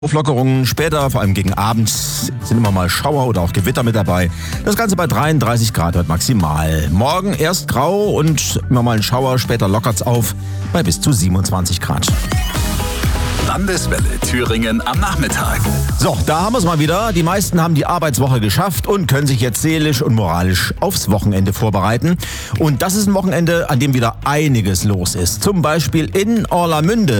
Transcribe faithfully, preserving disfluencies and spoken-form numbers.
Auflockerungen später, vor allem gegen Abend, sind immer mal Schauer oder auch Gewitter mit dabei. Das Ganze bei dreiunddreißig Grad wird maximal. Morgen erst grau und immer mal ein Schauer, später lockert's auf bei bis zu siebenundzwanzig Grad. Landeswelle Thüringen am Nachmittag. So, da haben wir es mal wieder. Die meisten haben die Arbeitswoche geschafft und können sich jetzt seelisch und moralisch aufs Wochenende vorbereiten. Und das ist ein Wochenende, an dem wieder einiges los ist. Zum Beispiel in Orlamünde.